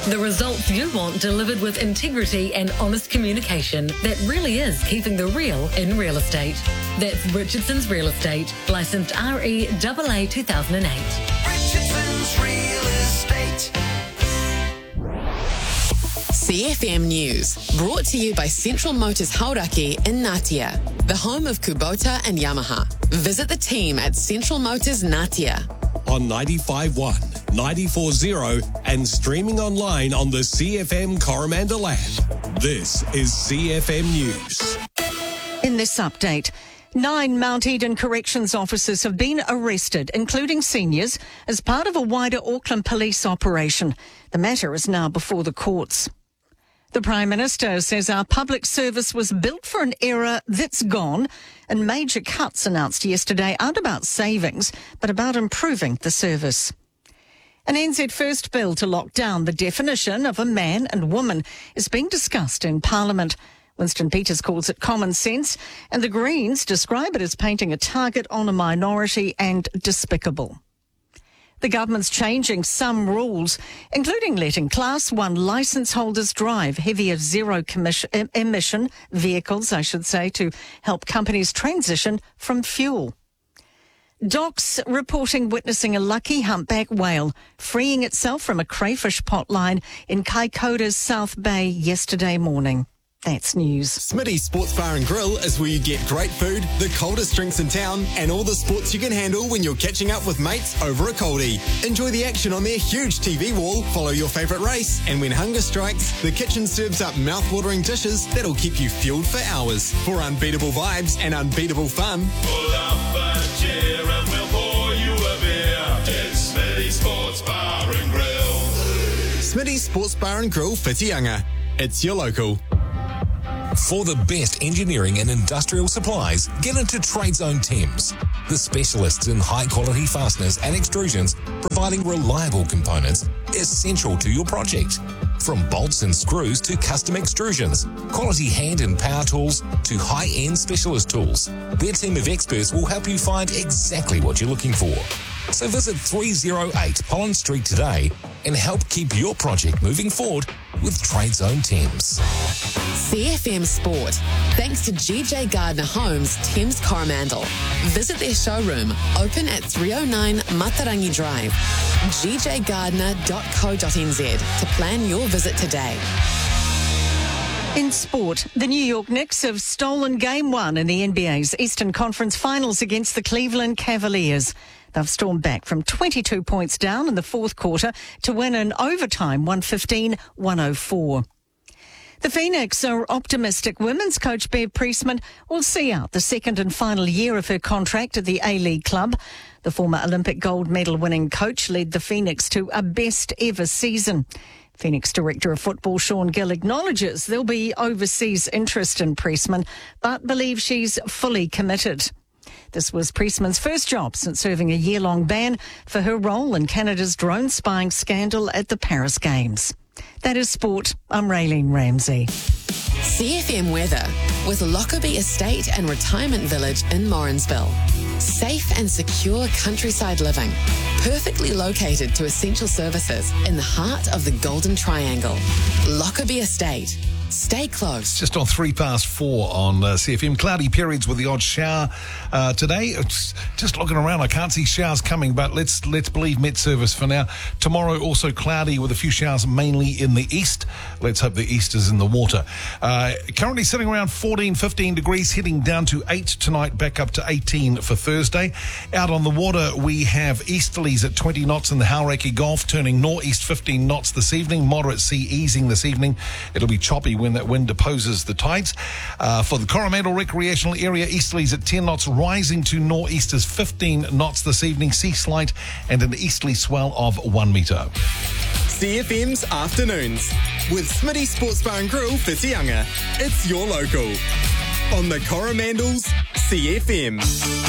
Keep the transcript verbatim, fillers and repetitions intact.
The results you want delivered with integrity and honest communication that really is keeping the real in real estate. That's Richardson's Real Estate, licensed R E A A two thousand eight. Richardson's Real Estate. C F M News, brought to you by Central Motors Hauraki in Ngatea, the home of Kubota and Yamaha. Visit the team at Central Motors Ngatea. On ninety-five point one, ninety-four point zero and streaming online on the C F M Coromandel app. This is C F M News. In this update, nine Mount Eden corrections officers have been arrested, including seniors, as part of a wider Auckland police operation. The matter is now before the courts. The Prime Minister says our public service was built for an era that's gone, and major cuts announced yesterday aren't about savings, but about improving the service. An N Z First bill to lock down the definition of a man and woman is being discussed in Parliament. Winston Peters calls it common sense, and the Greens describe it as painting a target on a minority and despicable. The government's changing some rules, including letting Class one licence holders drive heavier zero commission, emission vehicles, I should say, to help companies transition from fuel. Docs reporting witnessing a lucky humpback whale freeing itself from a crayfish pot line in Kaikoura's South Bay yesterday morning. That's news. Smitty's Sports Bar and Grill is where you get great food, the coldest drinks in town, and all the sports you can handle when you're catching up with mates over a coldie. Enjoy the action on their huge T V wall, follow your favourite race, and when hunger strikes, the kitchen serves up mouth-watering dishes that'll keep you fueled for hours. For unbeatable vibes and unbeatable fun, pull up a chair and we'll pour you a beer. It's Smitty's Sports Bar and Grill. Smitty's Sports Bar and Grill, Whitianga. It's your local. For the best engineering and industrial supplies, get into TradeZone Thames, the specialists in high-quality fasteners and extrusions, providing reliable components essential to your project. From bolts and screws to custom extrusions, quality hand and power tools to high-end specialist tools, their team of experts will help you find exactly what you're looking for. So visit three oh eight Pollen Street today and help keep your project moving forward with TradeZone Thames. C F M Sport, thanks to G J Gardner Homes, Thames Coromandel. Visit their showroom, open at three oh nine Matarangi Drive, g j gardner dot co dot n z to plan your visit today. In sport, the New York Knicks have stolen game one in the N B A's Eastern Conference Finals against the Cleveland Cavaliers. They've stormed back from twenty-two points down in the fourth quarter to win in overtime one fifteen to one oh four. The Phoenix are optimistic women's coach Bev Priestman will see out the second and final year of her contract at the A-League club. The former Olympic gold medal winning coach led the Phoenix to a best ever season. Phoenix Director of Football Sean Gill acknowledges there'll be overseas interest in Priestman, but believes she's fully committed. This was Priestman's first job since serving a year-long ban for her role in Canada's drone spying scandal at the Paris Games. That is sport. I'm Raylene Ramsey. C F M weather with Lockerbie Estate and Retirement Village in Morrinsville. Safe and secure countryside living, perfectly located to essential services in the heart of the Golden Triangle. Lockerbie Estate. Stay close. Just on three past four on uh, C F M. Cloudy periods with the odd shower uh, today. It's just looking around, I can't see showers coming, but let's let's believe Met Service for now. Tomorrow also cloudy with a few showers mainly in the east. Let's hope the east is in the water. Uh, currently sitting around fourteen, fifteen degrees, heading down to eight tonight, back up to eighteen for Thursday. Out on the water, we have easterlies at twenty knots in the Hauraki Gulf, turning northeast fifteen knots this evening. Moderate sea easing this evening. It'll be choppy when that wind opposes the tides. Uh, for the Coromandel Recreational Area, easterlies at ten knots, rising to nor'easters fifteen knots this evening. Sea slight and an easterly swell of one metre. C F M's Afternoons with Smitty Sports Bar and Grill, Whitianga. It's your local. On the Coromandel's C F M.